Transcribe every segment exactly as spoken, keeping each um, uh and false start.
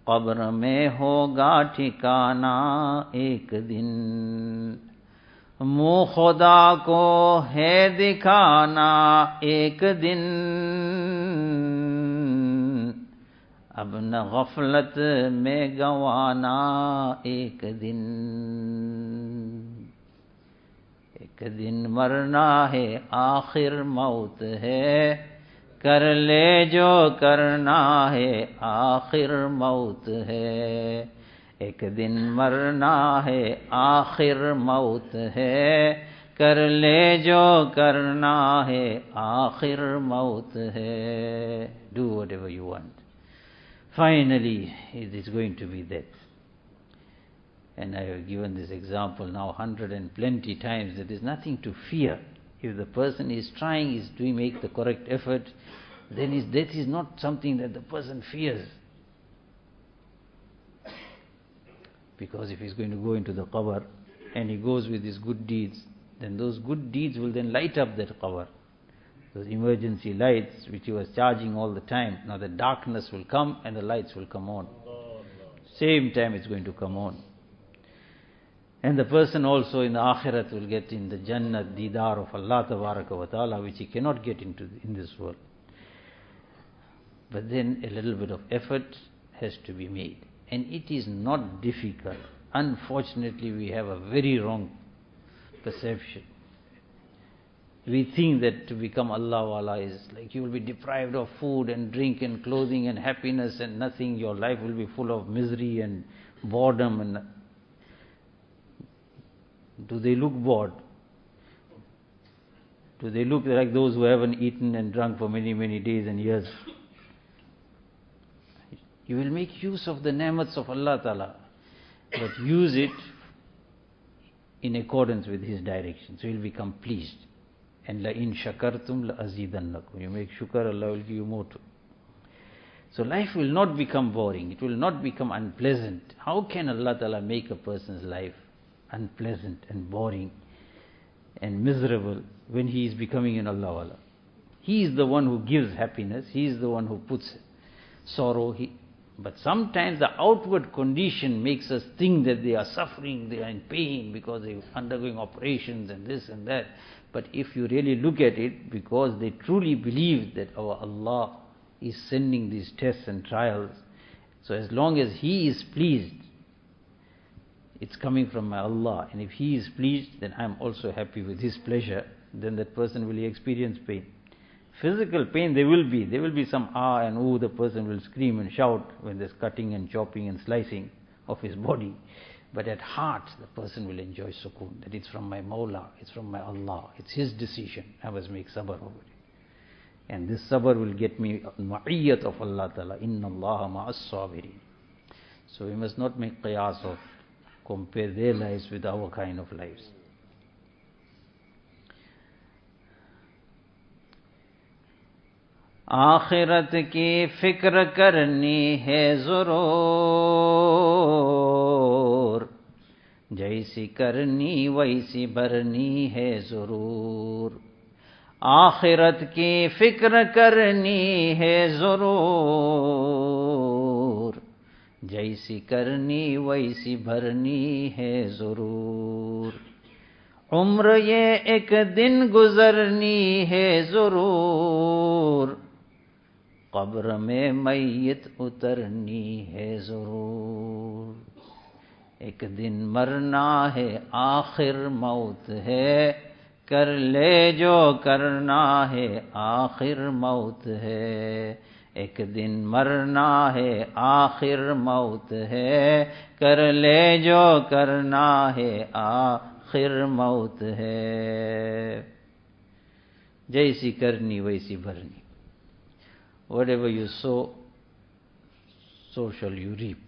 कब्र में होगा ठिकाना एक दिन, मुँह खुदा को है दिखाना एक दिन, अब न गफलत में गंवाना एक दिन। एक दिन मरना है आखिर मौत है, कर ले जो करना है आखिर मौत है। एक दिन मरना है आखिर मौत है, कर ले जो करना है आखिर मौत है। Do whatever you want. Finally, it is going to be death. And I have given this example now hundred and plenty times. There is nothing to fear. If the person is trying, is doing make the correct effort, then his death is not something that the person fears. Because if he's going to go into the qabr and he goes with his good deeds, then those good deeds will then light up that qabr. Those emergency lights which he was charging all the time, now the darkness will come and the lights will come on. Same time it's going to come on. And the person also in the akhirat will get in the Jannah, Didar of Allah Tabaraka wa Ta'ala, which he cannot get into in this world. But then a little bit of effort has to be made. And it is not difficult. Unfortunately, we have a very wrong perception. We think that to become Allah Wala is like you will be deprived of food and drink and clothing and happiness and nothing. Your life will be full of misery and boredom. And do they look bored? Do they look like those who haven't eaten and drunk for many, many days and years? You will make use of the ni'mats of Allah Ta'ala, but use it in accordance with His direction. So you will become pleased. And la in shakartum la azidannakum. You make shukr, Allah will give you more too. So life will not become boring. It will not become unpleasant. How can Allah Ta'ala make a person's life unpleasant and boring and miserable when he is becoming an Allah Wala? He is the one who gives happiness. He is the one who puts sorrow. He, but sometimes the outward condition makes us think that they are suffering, they are in pain because they are undergoing operations and this and that. But if you really look at it, because they truly believe that our Allah is sending these tests and trials, so as long as He is pleased, it's coming from my Allah. And if He is pleased, then I am also happy with His pleasure. Then that person will experience pain. Physical pain there will be. There will be some ah and ooh, the person will scream and shout when there's cutting and chopping and slicing of his body. But at heart, the person will enjoy sukoon. That it's from my Mawla, it's from my Allah. It's His decision. I must make sabr over it. And this sabr will get me ma'iyyat of Allah Ta'ala. Inna Allah ma'as sabirin. So we must not make qiyas of, compare their lives with our kind of lives. आखिरत की फिक्र करनी है ज़रूर, जैसी करनी वैसी भरनी है ज़रूर। आखिरत की फिक्र करनी है ज़रूर, जैसी करनी वैसी भरनी है ज़रूर। उम्र ये एक दिन गुजरनी है ज़रूर, कब्र में मैयत उतरनी है ज़रूर। एक दिन मरना है आखिर मौत है, कर ले जो करना है आखिर मौत है। एक दिन मरना है आखिर मौत है, कर ले जो करना है आखिर मौत है। जैसी करनी वैसी भरनी। Whatever you sow, so shall you reap.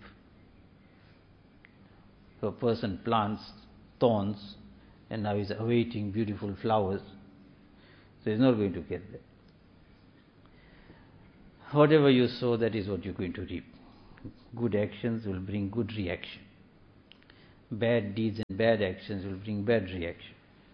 If a person plants thorns and now is awaiting beautiful flowers, so he's not going to get that. Whatever you sow, that is what you're going to reap. Good actions will bring good reaction. Bad deeds and bad actions will bring bad reaction.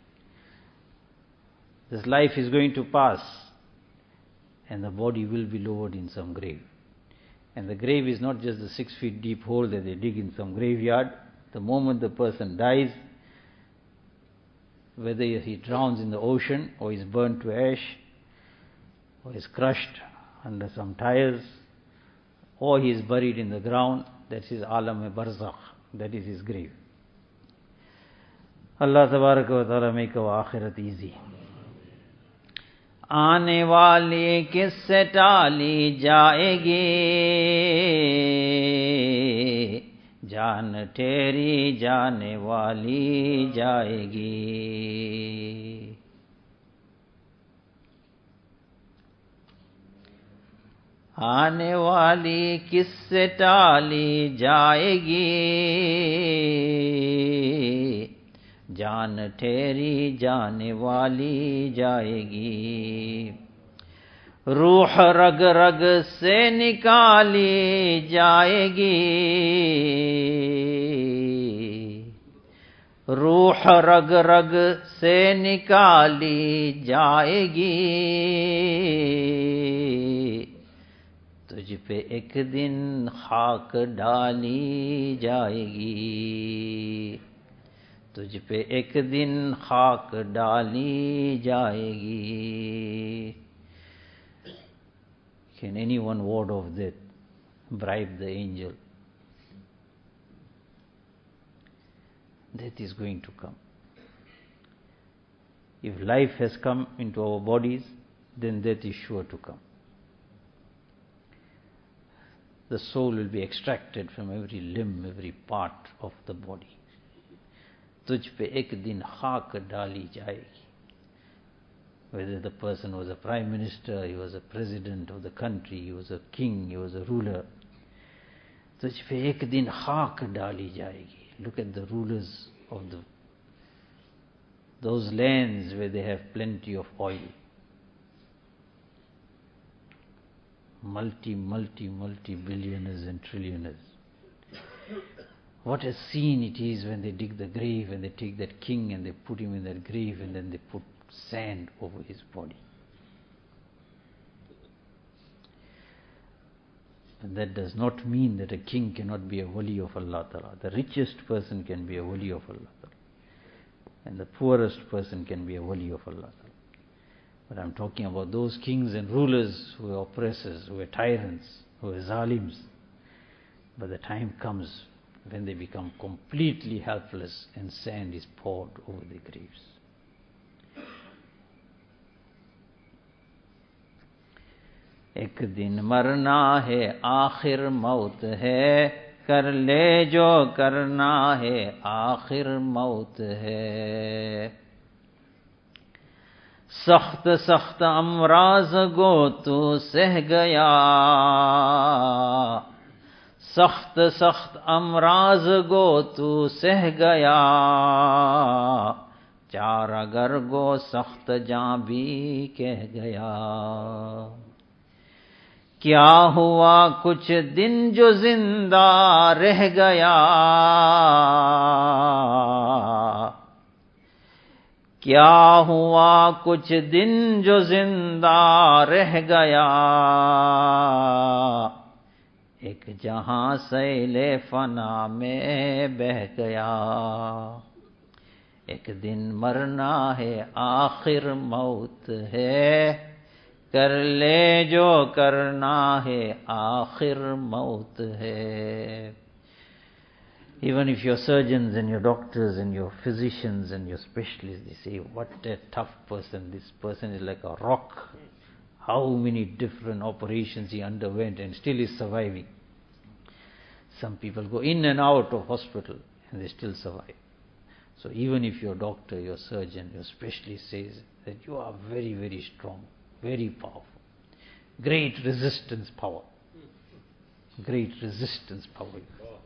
This life is going to pass, and the body will be lowered in some grave. And the grave is not just the six feet deep hole that they dig in some graveyard. The moment the person dies, whether he drowns in the ocean, or is burnt to ash, or is crushed under some tires, or he is buried in the ground, that's his alam-e-barzakh, that is his grave. Allah tabaraka wa ta'ala make our akhirat easy. आने वाली किससे टाली जाएगी, जान ठहरी जाने वाली जाएगी. आने वाली किससे टाली जाएगी, जान ठहरी जाने वाली जाएगी. रूह रग रग से निकाली जाएगी, रूह रग रग से निकाली जाएगी. तुझ पे एक दिन खाक डाली जाएगी, तुझ पे एक दिन खाक डाली जाएगी. Can any one word of that bribe the angel? Death is going to come. If life has come into our bodies, then death is sure to come. The soul will be extracted from every limb, every part of the body. तुझ पे एक दिन खाक डाली जाएगी. Whether the person was a prime minister, he was a president of the country, he was a king, he was a ruler, तुझ पे एक दिन खाक डाली जाएगी. Look at the rulers of the those lands where they have plenty of oil. Multi, multi, multi billionaires and trillionaires. What a scene it is when they dig the grave and they take that king and they put him in that grave and then they put sand over his body. But that does not mean that a king cannot be a wali of Allah Ta'ala. The richest person can be a wali of Allah Ta'ala. And the poorest person can be a wali of Allah Ta'ala. But I'm talking about those kings and rulers who are oppressors, who are tyrants, who are zalims. But the time comes when they become completely helpless and sand is poured over their graves. एक दिन मरना है आखिर मौत है, कर ले जो करना है आखिर मौत है. सख्त सख्त अमराज गो तू सह गया, सख्त सख्त अमराज गो तू सह गया. चार अगर गो सख्त जां भी कह गया. क्या हुआ कुछ दिन जो जिंदा रह गया, क्या हुआ कुछ दिन जो जिंदा रह गया. एक जहां सैले फना में बह गया. एक दिन मरना है आखिर मौत है, कर ले जो करना है आखिर मौत है. Even if your surgeons and your doctors and your physicians and your specialists, they say, what a tough person, this person is like a rock. How many different operations he underwent and still is surviving. Some people go in and out of hospital and they still survive. So even if your doctor, your surgeon, your specialist says that you are very, very strong, very powerful, great resistance power, great resistance power.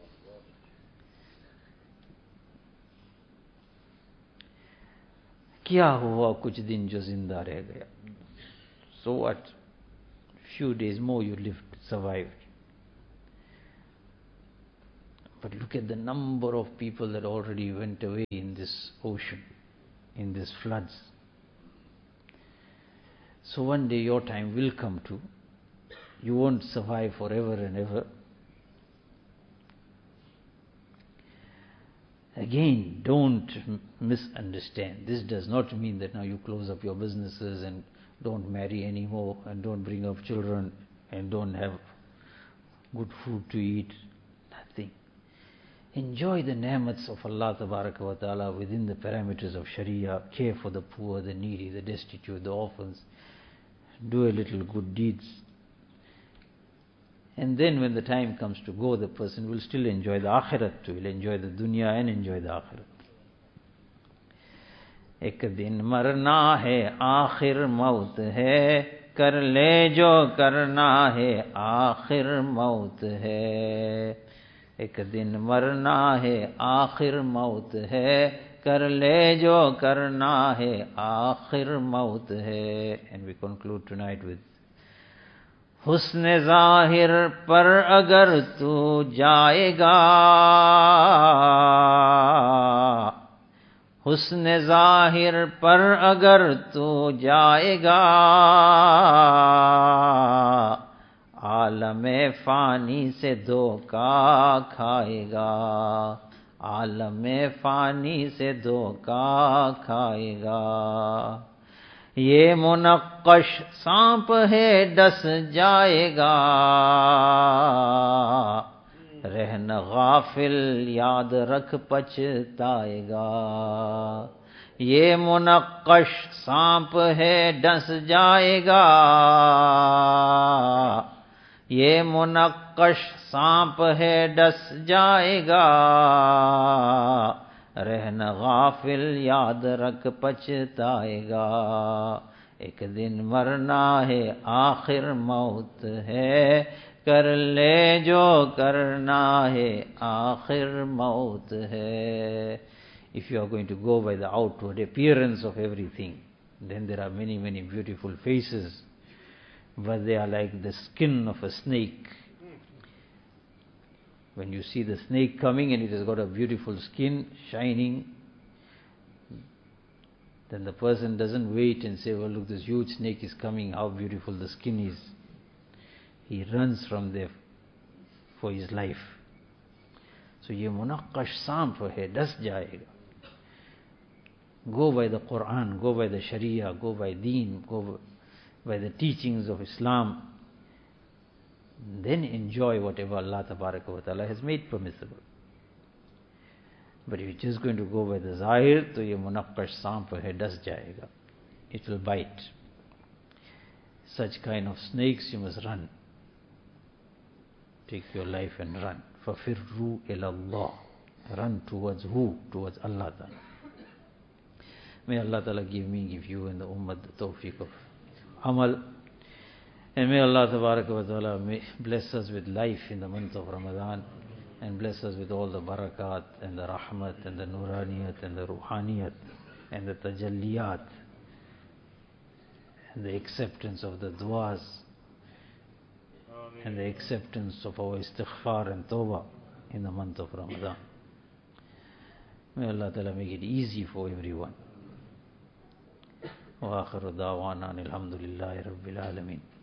क्या हुआ कुछ दिन जो जिंदा रह गया. So what? Few days more you lived, survived. But look at the number of people that already went away in this ocean, in these floods. So one day your time will come too. You won't survive forever and ever. Again, don't misunderstand. This does not mean that now you close up your businesses and don't marry anymore and don't bring up children and don't have good food to eat. Nothing. Enjoy the ni'mats of Allah Tabaraka wa Ta'ala within the parameters of Sharia. Care for the poor, the needy, the destitute, the orphans. Do a little good deeds. And then when the time comes to go, the person will still enjoy the akhirat too. He'll enjoy the dunya and enjoy the akhirat. एक दिन मरना है आखिर मौत है, कर ले जो करना है आखिर मौत है. एक दिन मरना है आखिर मौत है, कर ले जो करना है आखिर मौत है. And we conclude tonight with हुस्न ज़ाहिर पर अगर तू जाएगा, हुस्न ज़ाहिर पर अगर तू जाएगा, आलमे फ़ानी से धोखा खाएगा, आलमे फ़ानी से धोखा खाएगा. ये मुनक्कश सांप है डस जाएगा, रहन गाफिल याद रख पछताएगा. ये मुनक्कश सांप है डस जाएगा, ये मुनक्कश सांप है डस जाएगा, रहन गाफिल याद रख पछताएगा. एक दिन मरना है आखिर मौत है, कर ले जो करना है आखिर मौत है. If you are going to go by the outward appearance of everything, then there are many, many beautiful faces, but they are like the skin of a snake. When you see the snake coming and it has got a beautiful skin, shining, then the person doesn't wait and say, well, look, this huge snake is coming, how beautiful the skin is. He runs from there for his life. So, ye munaqqash सांप है, डस जाएगा. Go by the Quran, go by the Sharia, go by Deen, go by the teachings of Islam. Then enjoy whatever Allah Tabaraka wa Ta'ala has made permissible. But if you're just going to go by the Zahir, to ye munaqqash सांप है, डस जाएगा. It will bite. Such kind of snakes you must run. Take your life and run. فَفِرُّوا إِلَى اللَّهِ. Run towards who? Towards Allah Ta'ala. May Allah Ta'ala give me, give you and the Ummah the tawfiq of amal. And may Allah Ta'ala may bless us with life in the month of Ramadan, and bless us with all the barakat and the rahmat and the nuraniyat and the ruhaniyat and the tajalliyat and the acceptance of the du'as and the acceptance of our istighfar and tawbah in the month of Ramadan. May Allah Ta'ala make it easy for everyone. Wa akhiru da'wana alhamdulillahi rabbil alameen.